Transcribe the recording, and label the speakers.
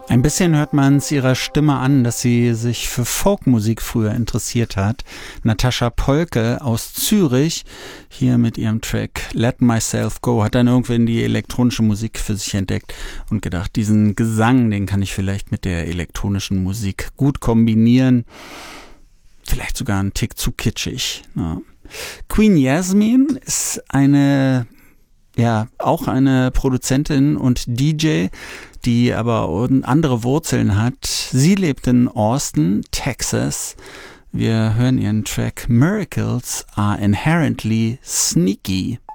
Speaker 1: Ein bisschen hört man es ihrer Stimme an, dass sie sich für Folkmusik früher interessiert hat. Natascha Polke aus Zürich, hier mit ihrem Track Let Myself Go, hat dann irgendwann die elektronische Musik für sich entdeckt und gedacht, diesen Gesang, den kann ich vielleicht mit der elektronischen Musik gut kombinieren. Vielleicht sogar einen Tick zu kitschig. Ja. Queen Yasmin ist auch eine Produzentin und DJ, die aber andere Wurzeln hat. Sie lebt in Austin, Texas. Wir hören ihren Track Miracles are inherently sneaky.